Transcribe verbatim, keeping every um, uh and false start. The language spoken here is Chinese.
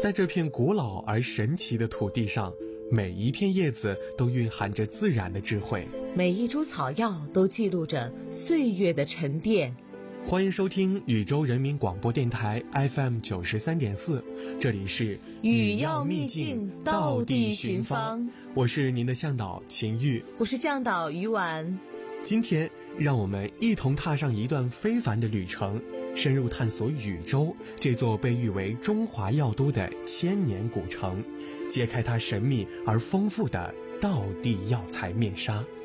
在这片古老而神奇的土地上，每一片叶子都蕴含着自然的智慧， 每一株草药都记录着岁月的沉淀。 欢迎收听宇宙人民广播电台 F M 九十三点四，这里是语要秘境，道地寻芳。 我是您的向导秦玉， 我是向导于婉。 今天让我们一同踏上一段非凡的旅程，深入探索禹州这座被誉为中华药都的千年古城，揭开它神秘而丰富的道地药材面纱。